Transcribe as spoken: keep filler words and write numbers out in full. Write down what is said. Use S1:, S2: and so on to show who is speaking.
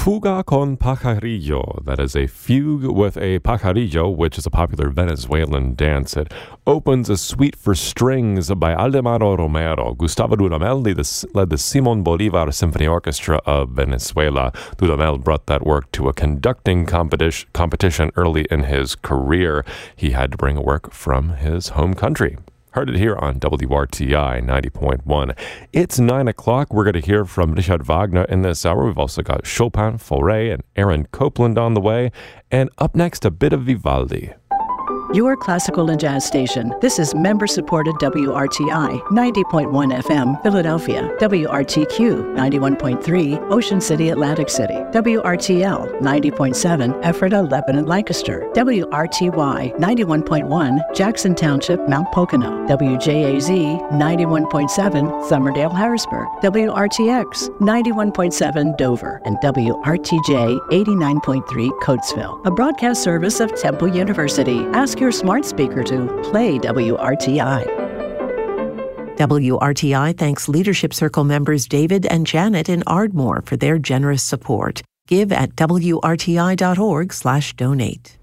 S1: Fuga con pajarillo. That is a fugue with a pajarillo, which is a popular Venezuelan dance. It opens a suite for strings by Aldemaro Romero. Gustavo Dudamel led the, led the Simon Bolivar Symphony Orchestra of Venezuela. Dudamel brought that work to a conducting competition, competition early in his career. He had to bring a work from his home country. Heard it here on W R T I ninety point one. It's nine o'clock. We're going to hear from Richard Wagner in this hour. We've also got Chopin, Fauré, and Aaron Copland on the way. And up next, a bit of Vivaldi.
S2: Your classical and jazz station. This is member-supported W R T I ninety point one F M, Philadelphia. W R T Q ninety-one point three, Ocean City, Atlantic City. W R T L ninety point seven, Ephrata, Lebanon, Lancaster. W R T Y ninety-one point one, Jackson Township, Mount Pocono. W J A Z ninety-one point seven, Somerdale, Harrisburg. W R T X ninety-one point seven, Dover. And W R T J eighty-nine point three, Coatesville. A broadcast service of Temple University. Ask your smart speaker to play W R T I.
S3: W R T I thanks Leadership Circle members David and Janet in Ardmore for their generous support. Give at W R T I dot org slash donate.